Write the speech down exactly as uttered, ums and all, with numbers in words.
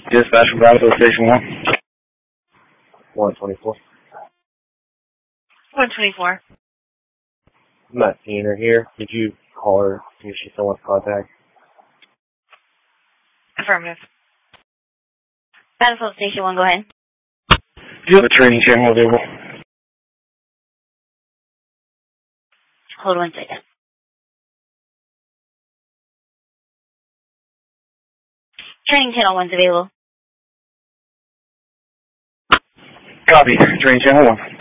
Dispatch from Brownsville Station one. one twenty-four. one twenty-four. I'm not seeing her here. Did you call her, see if she still wants contact? Affirmative. Brownsville Station one, go ahead. Do you have a training channel available? Hold one second. Training channel one's available. Copy. Training channel one.